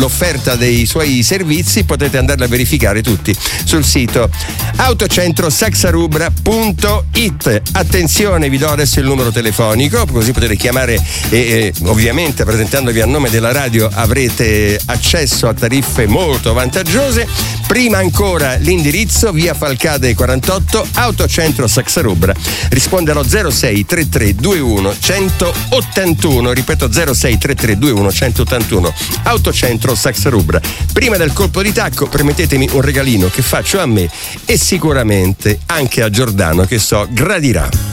l'offerta dei suoi servizi, potete andarla a verificare tutti sul sito autocentrosaxarubra.it. Attenzione, vi do adesso il numero telefonico, così potete chiamare e ovviamente presentandovi a nome della radio avrete accesso a tariffe molto vantaggiose. Prima ancora l'indirizzo: via Falcade 48, Autocentro Saxarubra. Risponde allo 06 33 21 181, ripeto 06 33 21 181. Autocentro Saxarubra. Prima del colpo di tacco permettetemi un regalino che faccio a me e sicuramente anche a Giordano, che so gradirà.